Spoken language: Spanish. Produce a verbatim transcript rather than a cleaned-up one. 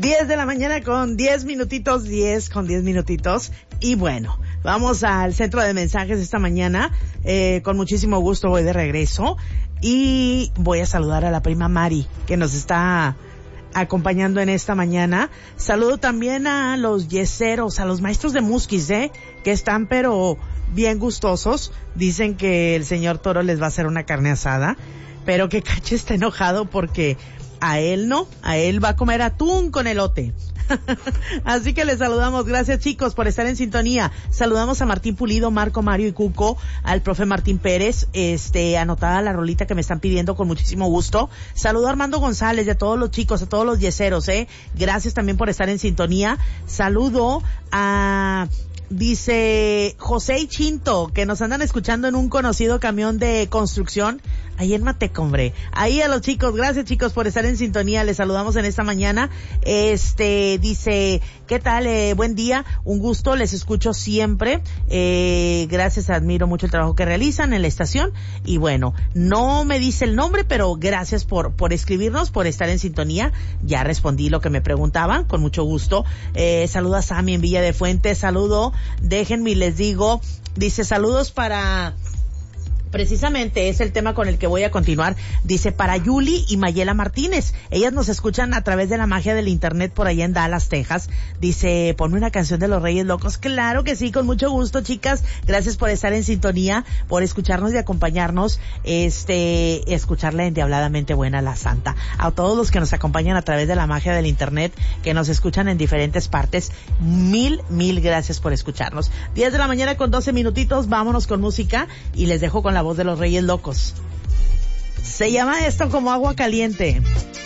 diez de la mañana con diez minutitos, diez con diez minutitos. Y bueno, vamos al centro de mensajes esta mañana. Eh, con muchísimo gusto voy de regreso. Y voy a saludar a la prima Mari, que nos está acompañando en esta mañana. Saludo también a los yeseros, a los maestros de Musquis, ¿eh? Que están pero bien gustosos. Dicen que el señor Toro les va a hacer una carne asada, pero que Cacho está enojado porque a él no, a él va a comer atún con elote. Así que les saludamos. Gracias, chicos, por estar en sintonía. Saludamos a Martín Pulido, Marco, Mario y Cuco, al profe Martín Pérez, este, anotada la rolita que me están pidiendo con muchísimo gusto. Saludo a Armando González, de todos los chicos, a todos los yeseros, eh. Gracias también por estar en sintonía. Saludo a... Dice José y Chinto, que nos andan escuchando en un conocido camión de construcción ahí en Mateco, hombre. Ahí a los chicos, gracias chicos por estar en sintonía, les saludamos en esta mañana. Este, dice, ¿qué tal? Eh, buen día, un gusto, les escucho siempre. Eh, gracias, admiro mucho el trabajo que realizan en la estación. Y bueno, no me dice el nombre, pero gracias por, por escribirnos, por estar en sintonía. Ya respondí lo que me preguntaban, con mucho gusto. Eh, saludo a Sammy en Villa de Fuentes, saludo. Déjenme y les digo, dice saludos para, precisamente es el tema con el que voy a continuar, dice para Yuli y Mayela Martínez, ellas nos escuchan a través de la magia del internet por allá en Dallas, Texas. Dice, ponme una canción de los Reyes Locos. Claro que sí, con mucho gusto, chicas, gracias por estar en sintonía, por escucharnos y acompañarnos, este, escucharla endiabladamente buena la Santa. A todos los que nos acompañan a través de la magia del internet, que nos escuchan en diferentes partes, mil, mil gracias por escucharnos. diez de la mañana con doce minutitos, vámonos con música y les dejo con la voz de los Reyes Locos. Se llama esto como agua caliente.